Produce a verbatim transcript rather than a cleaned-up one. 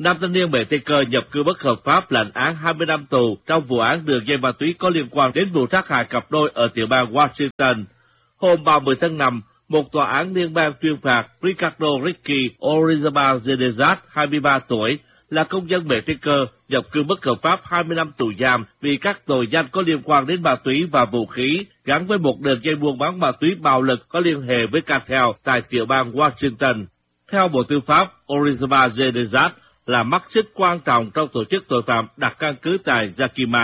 Nam thanh niên Mexico nhập cư bất hợp pháp lãnh án hai mươi năm tù trong vụ án đường dây ma túy có liên quan đến vụ sát hại cặp đôi ở tiểu bang Washington. Hôm ba mươi tháng năm, một tòa án liên bang tuyên phạt Ricardo Ricky Orizaba Zedezat, hai mươi ba tuổi, là công dân Mexico nhập cư bất hợp pháp hai mươi năm tù giam vì các tội danh có liên quan đến ma túy và vũ khí gắn với một đường dây buôn bán ma túy bạo lực có liên hệ với cartel tại tiểu bang Washington. Theo Bộ Tư pháp, Orizaba Zedezat là mắt xích quan trọng trong tổ chức tội phạm đặt căn cứ tại Yakima.